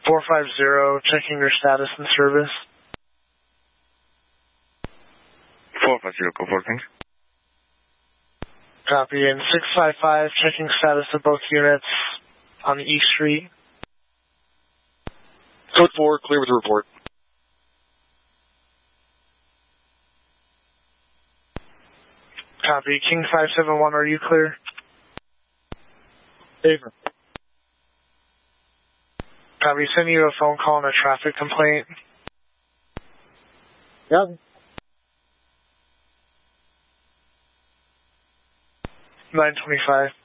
450, checking your status and service. 450, go for it, thanks. Copy. And 655, checking status of both units on the East Street. Code 4, clear with the report. Copy. King 571, are you clear? Favor. Copy. Sending you a phone call and a traffic complaint. Copy. 925.